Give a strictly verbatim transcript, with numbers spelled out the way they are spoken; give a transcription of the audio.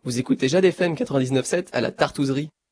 Vous écoutez Jade F M quatre-vingt-dix-neuf sept à la Tartouserie.